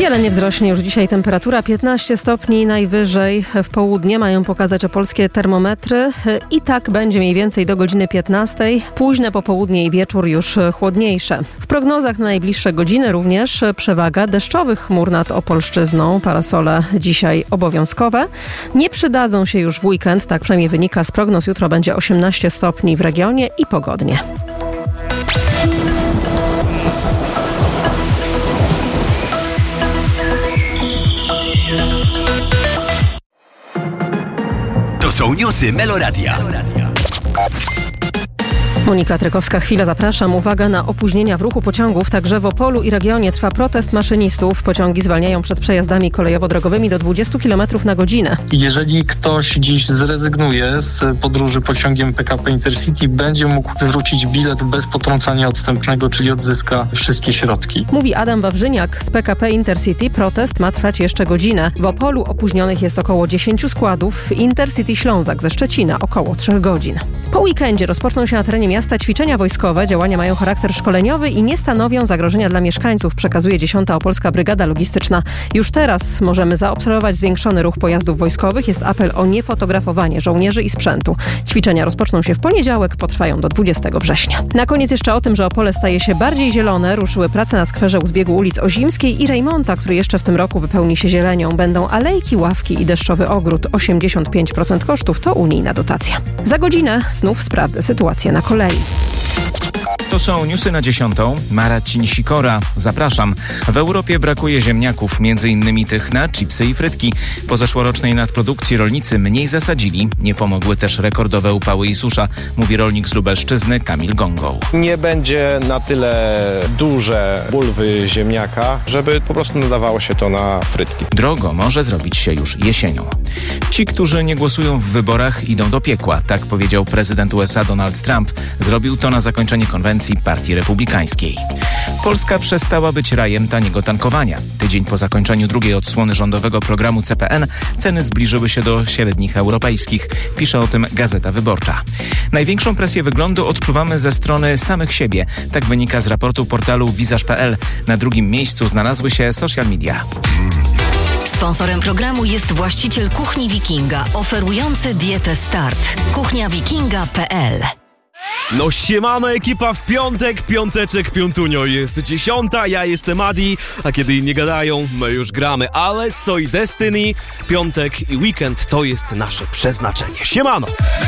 Wiele nie wzrośnie już dzisiaj temperatura, 15 stopni najwyżej w południe mają pokazać opolskie termometry i tak będzie mniej więcej do godziny 15. Późne popołudnie i wieczór już chłodniejsze. W prognozach na najbliższe godziny również przewaga deszczowych chmur nad Opolszczyzną. Parasole dzisiaj obowiązkowe. Nie przydadzą się już w weekend, tak przynajmniej wynika z prognoz. Jutro będzie 18 stopni w regionie i pogodnie. To są newsy Meloradia. Monika Trykowska, chwila, zapraszam. Uwaga na opóźnienia w ruchu pociągów. Także w Opolu i regionie trwa protest maszynistów. Pociągi zwalniają przed przejazdami kolejowo-drogowymi do 20 km na godzinę. Jeżeli ktoś dziś zrezygnuje z podróży pociągiem PKP Intercity, będzie mógł zwrócić bilet bez potrącania odstępnego, czyli odzyska wszystkie środki. Mówi Adam Wawrzyniak z PKP Intercity. Protest ma trwać jeszcze godzinę. W Opolu opóźnionych jest około 10 składów. W Intercity Ślązak ze Szczecina około 3 godzin. Po weekendzie rozpoczną się na terenie miasta ćwiczenia wojskowe. Działania mają charakter szkoleniowy i nie stanowią zagrożenia dla mieszkańców, przekazuje 10. Opolska Brygada Logistyczna. Już teraz możemy zaobserwować zwiększony ruch pojazdów wojskowych. Jest apel o niefotografowanie żołnierzy i sprzętu. Ćwiczenia rozpoczną się w poniedziałek, potrwają do 20 września. Na koniec jeszcze o tym, że Opole staje się bardziej zielone. Ruszyły prace na skwerze u zbiegu ulic Ozimskiej i Rejmonta, który jeszcze w tym roku wypełni się zielenią. Będą alejki, ławki i deszczowy ogród. 85% kosztów to unijna dotacja. Za godzinę znów sprawdzę sytuację na kolei. To są newsy na 10. Marcin Sikora. Zapraszam. W Europie brakuje ziemniaków, m.in. tych na chipsy i frytki. Po zeszłorocznej nadprodukcji rolnicy mniej zasadzili. Nie pomogły też rekordowe upały i susza, mówi rolnik z Lubelszczyzny Kamil Gongą. Nie będzie na tyle duże bulwy ziemniaka, żeby po prostu nadawało się to na frytki. Drogo może zrobić się już jesienią. Ci, którzy nie głosują w wyborach, idą do piekła. Tak powiedział prezydent USA Donald Trump. Zrobił to na zakończenie konwencji Partii Republikańskiej. Polska przestała być rajem taniego tankowania. Tydzień po zakończeniu drugiej odsłony rządowego programu CPN ceny zbliżyły się do średnich europejskich. Pisze o tym Gazeta Wyborcza. Największą presję wyglądu odczuwamy ze strony samych siebie. Tak wynika z raportu portalu Visage.pl. Na drugim miejscu znalazły się social media. Sponsorem programu jest właściciel Kuchni Wikinga, oferujący dietę Start. kuchniawikinga.pl. No siemano ekipa, w piątek, piąteczek, piątunio, jest 10, ja jestem Adi, a kiedy inni gadają, my już gramy, ale Soy Destiny, piątek i weekend to jest nasze przeznaczenie. Siemano!